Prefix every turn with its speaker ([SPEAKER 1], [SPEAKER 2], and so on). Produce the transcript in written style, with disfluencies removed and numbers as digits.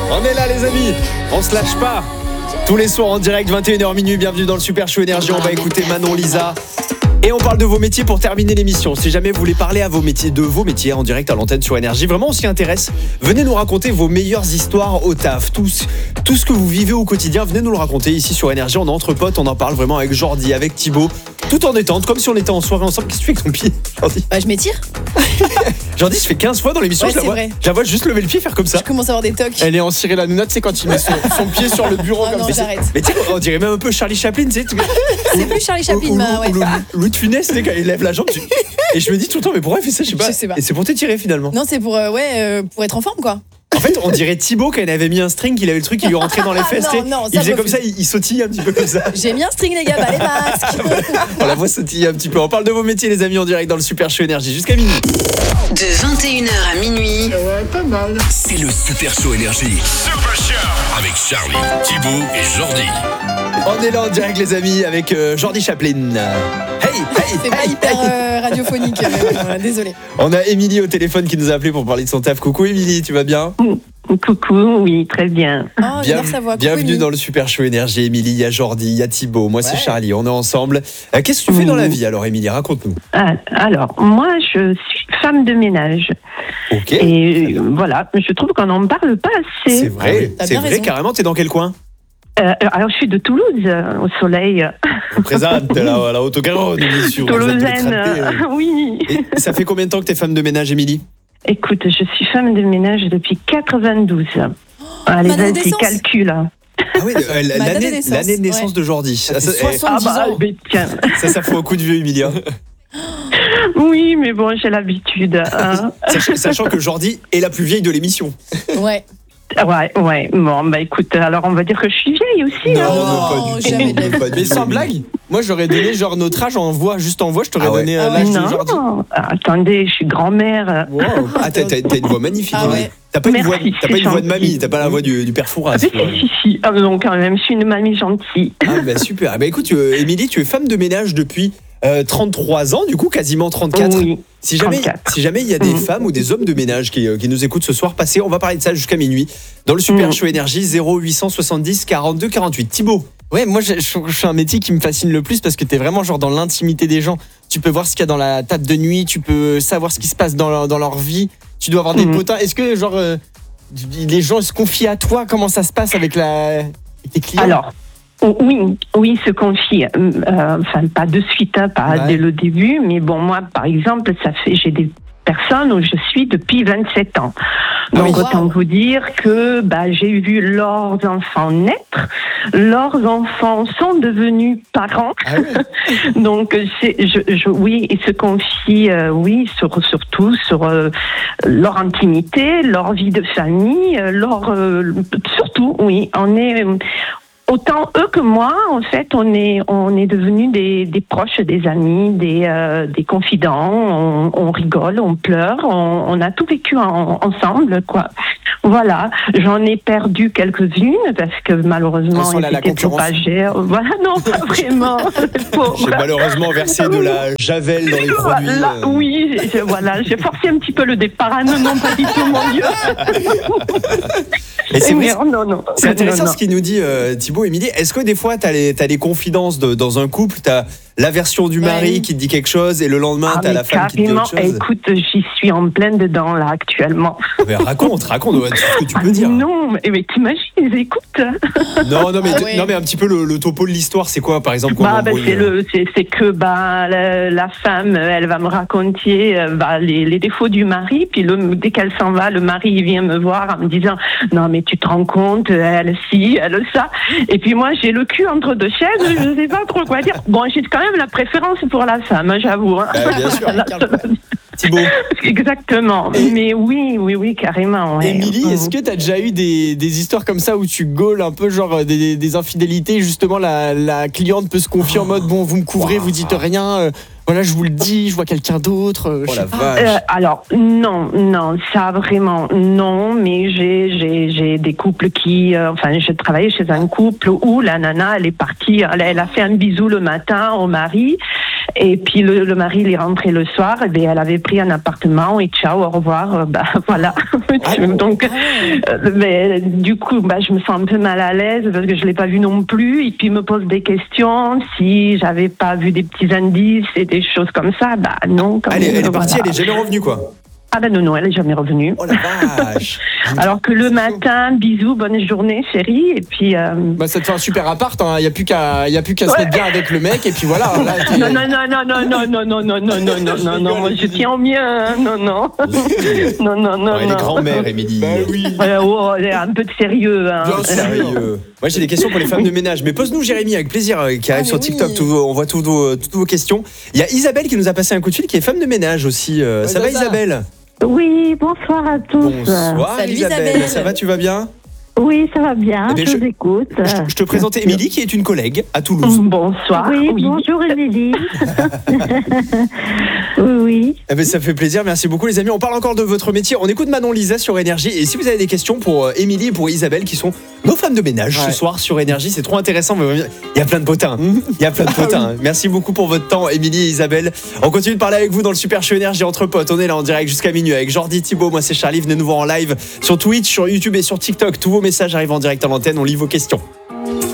[SPEAKER 1] On est là les amis, on se lâche pas. Tous les soirs en direct, 21h minuit, bienvenue dans le Super Show Énergie. On va écouter Manon Lisa. Et on parle de vos métiers pour terminer l'émission. Si jamais vous voulez parler de vos métiers en direct à l'antenne sur Énergie, vraiment on s'y intéresse. Venez nous raconter vos meilleures histoires au taf. Tout ce que vous vivez au quotidien, venez nous le raconter ici sur Énergie. On est entre potes, on en parle vraiment avec Jordi, avec Thibaut. Tout en détente, comme si on était en soirée ensemble. Qu'est-ce que tu fais avec ton pied, Jordi?
[SPEAKER 2] Bah je m'étire.
[SPEAKER 1] Jordi se fait 15 fois dans l'émission,
[SPEAKER 2] Ouais,
[SPEAKER 1] je la vois juste lever le pied faire comme ça.
[SPEAKER 2] Je commence à avoir des tocs.
[SPEAKER 3] Elle est en Cyril Hanouna, c'est quand il met son pied sur le bureau comme
[SPEAKER 2] non,
[SPEAKER 3] ça.
[SPEAKER 2] j'arrête.
[SPEAKER 1] Mais tu sais, on dirait même un peu Charlie Chaplin, tu sais.
[SPEAKER 2] C'est plus Charlie Chaplin, ouais.
[SPEAKER 1] Louis de Funès, tu sais, quand il lève la jambe. Et je me dis tout le temps, mais pourquoi il fait ça? Je sais pas. Et c'est pour t'étirer finalement.
[SPEAKER 2] Non, c'est pour être en forme, quoi.
[SPEAKER 1] En fait, on dirait Thibaut quand il avait mis un string, il avait le truc qui lui rentrait dans les fesses.
[SPEAKER 2] Non,
[SPEAKER 1] il faisait comme ça, il sautille un petit peu comme ça.
[SPEAKER 2] J'ai mis un string, les gars, les masques.
[SPEAKER 1] On la voit sautiller un petit peu. On parle de vos métiers, les amis, en direct dans le Super Show Énergie jusqu'à minuit.
[SPEAKER 4] De 21h à minuit.
[SPEAKER 5] Pas mal.
[SPEAKER 6] C'est le Super Show Énergie. Super Show avec Charlie, Thibaut et Jordi.
[SPEAKER 1] On est là en direct, les amis, avec Jordi Chaplin. Hey,
[SPEAKER 2] c'est pas hyper radiophonique, désolé.
[SPEAKER 1] On a Émilie au téléphone qui nous a appelé pour parler de son taf. Coucou Émilie, tu vas bien?
[SPEAKER 7] Coucou, oui, très bien.
[SPEAKER 2] Oh, sa voix.
[SPEAKER 1] Bienvenue dans le Super Show Énergie, Émilie. Il y a Jordi, il y a Thibaut, moi c'est Charlie, on est ensemble. Qu'est-ce que tu fais dans la vie alors, Émilie? Raconte-nous.
[SPEAKER 7] Alors, moi je suis femme de ménage.
[SPEAKER 1] Ok.
[SPEAKER 7] Et voilà, je trouve qu'on n'en parle pas assez.
[SPEAKER 1] C'est vrai,
[SPEAKER 2] c'est vrai,
[SPEAKER 1] carrément. T'es dans quel coin?
[SPEAKER 7] Alors, je suis de Toulouse, au soleil.
[SPEAKER 1] Présente, la Haute-Garonne, bien sûr.
[SPEAKER 7] Toulousaine, oui.
[SPEAKER 1] Et ça fait combien de temps que t'es femme de ménage, Émilie?
[SPEAKER 7] Écoute, je suis femme de ménage depuis 92. Allez, vas-y, calcule.
[SPEAKER 1] Ah oui, l'année de naissance de Jordi.
[SPEAKER 2] Ça fait 70 ans.
[SPEAKER 7] Tiens.
[SPEAKER 1] Ça fout un coup de vieux, Émilie.
[SPEAKER 7] Oui, mais bon, j'ai l'habitude. Hein.
[SPEAKER 1] Sachant que Jordi est la plus vieille de l'émission.
[SPEAKER 2] Ouais.
[SPEAKER 7] Ouais. Bon, bah écoute, alors on va dire que je suis vieille aussi.
[SPEAKER 1] Non,
[SPEAKER 2] jamais de la vie.
[SPEAKER 3] Mais sans blague, moi j'aurais donné genre notre âge en voix, juste en voix, je t'aurais donné l'âge de Jordi.
[SPEAKER 7] Non, attendez, je suis grand-mère.
[SPEAKER 1] Wow. Ah, t'as une voix magnifique.
[SPEAKER 2] Ah ouais.
[SPEAKER 1] T'as pas une voix de mamie,
[SPEAKER 7] gentil.
[SPEAKER 1] t'as pas la voix du père Fouras.
[SPEAKER 7] Si. Ah, donc quand même, je suis une mamie gentille.
[SPEAKER 1] Ah bah super. Ah bah écoute, Émilie, tu es femme de ménage depuis 33 ans, du coup quasiment 34.
[SPEAKER 7] Oui.
[SPEAKER 1] Si jamais il y a des femmes ou des hommes de ménage qui nous écoutent ce soir, passez, on va parler de ça jusqu'à minuit dans le Super Show Énergie 0870 42 48. Thibaut.
[SPEAKER 3] Ouais, moi je suis un métier qui me fascine le plus parce que t'es vraiment genre dans l'intimité des gens. Tu peux voir ce qu'il y a dans la table de nuit, tu peux savoir ce qui se passe dans leur vie. Tu dois avoir des potins. Est-ce que genre les gens se confient à toi? Comment ça se passe avec tes clients?
[SPEAKER 7] Alors, oui, se confie. Enfin, pas de suite, pas dès le début, mais bon, moi, par exemple, j'ai des personnes où je suis depuis 27 ans. Donc, autant vous dire que j'ai vu leurs enfants naître, leurs enfants sont devenus parents. Ah oui. Donc, ils se confient, surtout sur leur intimité, leur vie de famille, surtout, oui, on est... Autant eux que moi, en fait, on est devenus des proches, des amis, des confidents. On rigole, on pleure, on a tout vécu ensemble, quoi. Voilà, j'en ai perdu quelques-unes parce que malheureusement, ils étaient trop âgés. Voilà, non, pas vraiment.
[SPEAKER 1] J'ai malheureusement versé de la javel dans les produits.
[SPEAKER 7] Oui, j'ai forcé un petit peu le départ. Ah non, pas du tout, mon Dieu.
[SPEAKER 1] Et c'est vrai,
[SPEAKER 7] non.
[SPEAKER 1] C'est intéressant ce qu'il nous dit Thibaut, Émilie. Est-ce que des fois, t'as les confidences dans un couple, t'as la version du mari qui te dit quelque chose et le lendemain, t'as la femme qui te dit autre chose?
[SPEAKER 7] Écoute, j'y suis en pleine dedans, là, actuellement.
[SPEAKER 1] Mais raconte tout ce que tu peux dire.
[SPEAKER 7] Non, mais t'imagines, ils écoutent.
[SPEAKER 1] Non, mais un petit peu le topo de l'histoire, c'est quoi, par exemple?
[SPEAKER 7] C'est que la femme, elle va me raconter les défauts du mari, puis dès qu'elle s'en va, le mari il vient me voir en me disant non mais tu te rends compte, elle ci, elle ça, et puis moi j'ai le cul entre deux chaises, je sais pas trop quoi dire. Bon, j'ai quand même la préférence pour la femme, j'avoue.
[SPEAKER 1] Bien sûr. Thibaut.
[SPEAKER 7] Exactement. Mais oui, carrément. Ouais.
[SPEAKER 3] Émilie, est-ce que tu as déjà eu des histoires comme ça où tu gaules un peu, genre des infidélités? Justement, la cliente peut se confier en mode bon, vous me couvrez, vous dites rien. Voilà, je vous le dis, je vois quelqu'un d'autre.
[SPEAKER 1] Oh la vache.
[SPEAKER 7] Alors, non, ça vraiment, non, mais j'ai des couples j'ai travaillé chez un couple où la nana, elle est partie, elle a fait un bisou le matin au mari, Et puis le mari, il est rentré le soir, et bien, elle avait pris un appartement et ciao, au revoir, voilà. Donc, mais, du coup, je me sens un peu mal à l'aise parce que je l'ai pas vu non plus. Et puis il me pose des questions. Si j'avais pas vu des petits indices et des choses comme ça, non.
[SPEAKER 1] Elle est partie, elle est jamais revenue, quoi.
[SPEAKER 7] Ah non, elle est jamais revenue.
[SPEAKER 1] Oh la vache.
[SPEAKER 7] Alors que le matin, bisous, bonne journée, chérie. Et puis.
[SPEAKER 3] Ça te fait un super appart. Il y a plus qu'à se mettre bien avec le mec et puis voilà. Là,
[SPEAKER 7] non. Moi je tiens au mien. Non.
[SPEAKER 1] Elle est grand-mère, Émilie.
[SPEAKER 7] Oui. Un peu de sérieux.
[SPEAKER 1] Bien sérieux. Moi j'ai des questions pour les femmes de ménage. Mais pose-nous Jérémy avec plaisir qui arrive sur TikTok. On voit toutes vos questions. Il y a Isabelle qui nous a passé un coup de fil qui est femme de ménage aussi. Ça va Isabelle?
[SPEAKER 5] Oui, bonsoir à tous.
[SPEAKER 1] Bonsoir.
[SPEAKER 2] Salut
[SPEAKER 1] Isabelle. Ça va, tu vas bien?
[SPEAKER 5] Oui, ça va bien, je vous écoute.
[SPEAKER 1] Je te présente Émilie qui est une collègue à Toulouse.
[SPEAKER 7] Bonsoir.
[SPEAKER 5] Oui, bonjour Émilie. Oui.
[SPEAKER 1] Ça fait plaisir, merci beaucoup les amis. On parle encore de votre métier. On écoute Manon Lisa sur Énergie. Et si vous avez des questions pour Émilie et pour Isabelle qui sont nos femmes de ménage ce soir sur Énergie, c'est trop intéressant. Mais il y a plein de potins. Merci beaucoup pour votre temps, Émilie et Isabelle. On continue de parler avec vous dans le Super Show Énergie entre potes. On est là en direct jusqu'à minuit avec Jordi, Thibaut. Moi c'est Charlie. Venez nous voir en live sur Twitch, sur YouTube et sur TikTok. Tous vos messages arrivent en direct à l'antenne. On lit vos questions.